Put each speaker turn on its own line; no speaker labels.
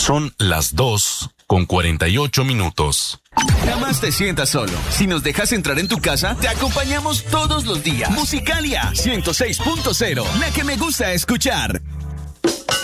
Son las 2:48.
Jamás te sientas solo. Si nos dejas entrar en tu casa, te acompañamos todos los días. Musicalia 106.0, la que me gusta escuchar.